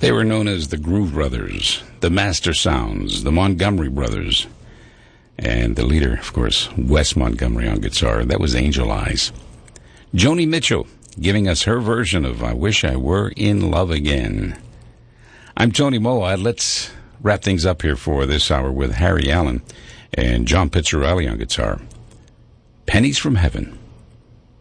They were known as the Groove Brothers, the Master Sounds, the Montgomery Brothers, and the leader, of course, Wes Montgomery on guitar. That was Angel Eyes. Joni Mitchell giving us her version of I Wish I Were in Love Again. I'm Tony Moa. Let's wrap things up here for this hour with Harry Allen and John Pizzarelli on guitar. Pennies from Heaven.